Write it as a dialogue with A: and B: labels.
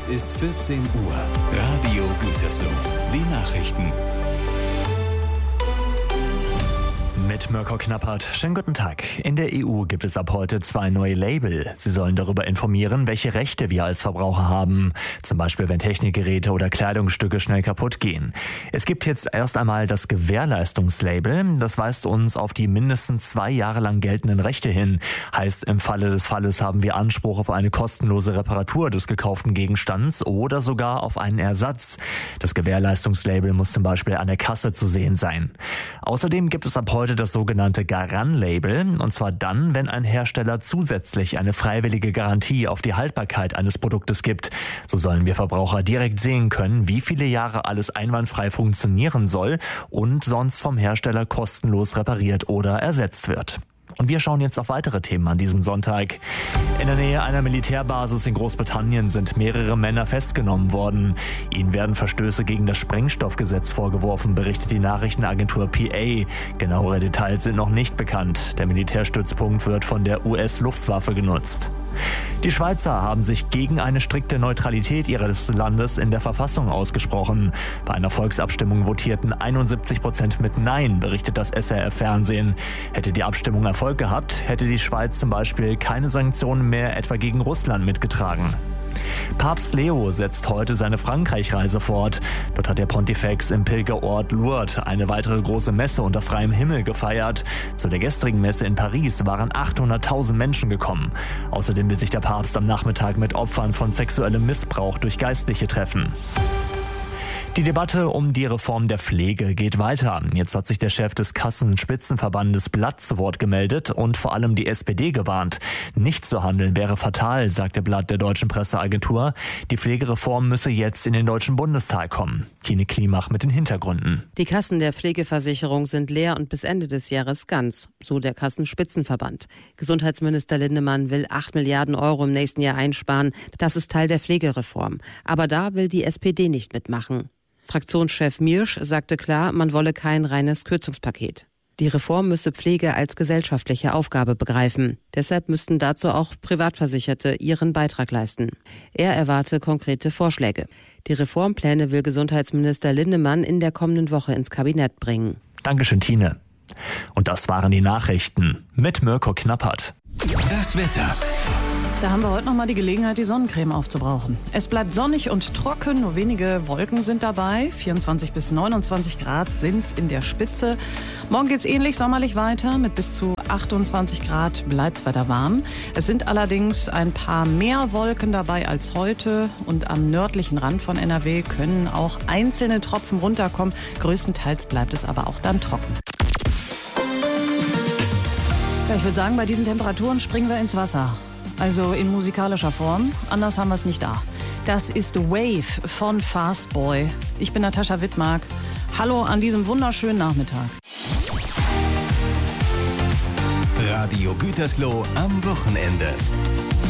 A: Es ist 14 Uhr. Radio Gütersloh. Die Nachrichten.
B: Mit Mirko Knappert. Schönen guten Tag. In der EU gibt es ab heute 2 neue Label. Sie sollen darüber informieren, welche Rechte wir als Verbraucher haben. Zum Beispiel, wenn Technikgeräte oder Kleidungsstücke schnell kaputt gehen. Es gibt jetzt erst einmal das Gewährleistungslabel. Das weist uns auf die mindestens 2 Jahre lang geltenden Rechte hin. Heißt, im Falle des Falles haben wir Anspruch auf eine kostenlose Reparatur des gekauften Gegenstands oder sogar auf einen Ersatz. Das Gewährleistungslabel muss zum Beispiel an der Kasse zu sehen sein. Außerdem gibt es ab heute das sogenannte Garant-Label, und zwar dann, wenn ein Hersteller zusätzlich eine freiwillige Garantie auf die Haltbarkeit eines Produktes gibt. So sollen wir Verbraucher direkt sehen können, wie viele Jahre alles einwandfrei funktionieren soll und sonst vom Hersteller kostenlos repariert oder ersetzt wird. Und wir schauen jetzt auf weitere Themen an diesem Sonntag. In der Nähe einer Militärbasis in Großbritannien sind mehrere Männer festgenommen worden. Ihnen werden Verstöße gegen das Sprengstoffgesetz vorgeworfen, berichtet die Nachrichtenagentur PA. Genauere Details sind noch nicht bekannt. Der Militärstützpunkt wird von der US-Luftwaffe genutzt. Die Schweizer haben sich gegen eine strikte Neutralität ihres Landes in der Verfassung ausgesprochen. Bei einer Volksabstimmung votierten 71% mit Nein, berichtet das SRF-Fernsehen. Hätte die Abstimmung Erfolg gehabt, hätte die Schweiz zum Beispiel keine Sanktionen mehr etwa gegen Russland mitgetragen. Papst Leo setzt heute seine Frankreich-Reise fort. Dort hat der Pontifex im Pilgerort Lourdes eine weitere große Messe unter freiem Himmel gefeiert. Zu der gestrigen Messe in Paris waren 800.000 Menschen gekommen. Außerdem will sich der Papst am Nachmittag mit Opfern von sexuellem Missbrauch durch Geistliche treffen. Die Debatte um die Reform der Pflege geht weiter. Jetzt hat sich der Chef des Kassenspitzenverbandes Blatt zu Wort gemeldet und vor allem die SPD gewarnt. Nicht zu handeln wäre fatal, sagte Blatt der deutschen Presseagentur. Die Pflegereform müsse jetzt in den Deutschen Bundestag kommen. Tine Klimach mit den Hintergründen.
C: Die Kassen der Pflegeversicherung sind leer und bis Ende des Jahres ganz, so der Kassenspitzenverband. Gesundheitsminister Lindemann will 8 Milliarden Euro im nächsten Jahr einsparen. Das ist Teil der Pflegereform. Aber da will die SPD nicht mitmachen. Fraktionschef Miersch sagte klar, man wolle kein reines Kürzungspaket. Die Reform müsse Pflege als gesellschaftliche Aufgabe begreifen. Deshalb müssten dazu auch Privatversicherte ihren Beitrag leisten. Er erwarte konkrete Vorschläge. Die Reformpläne will Gesundheitsminister Lindemann in der kommenden Woche ins Kabinett bringen.
B: Dankeschön, Tine. Und das waren die Nachrichten mit Mirko Knappert.
A: Das Wetter.
D: Da haben wir heute noch mal die Gelegenheit, die Sonnencreme aufzubrauchen. Es bleibt sonnig und trocken, nur wenige Wolken sind dabei. 24 bis 29 Grad sind's in der Spitze. Morgen geht's ähnlich sommerlich weiter. Mit bis zu 28 Grad bleibt's weiter warm. Es sind allerdings ein paar mehr Wolken dabei als heute. Und am nördlichen Rand von NRW können auch einzelne Tropfen runterkommen. Größtenteils bleibt es aber auch dann trocken. Ja, ich würde sagen, bei diesen Temperaturen springen wir ins Wasser. Also in musikalischer Form. Anders haben wir es nicht da. Das ist Wave von Fastboy. Ich bin Natascha Wittmark. Hallo an diesem wunderschönen Nachmittag.
A: Radio Gütersloh am Wochenende.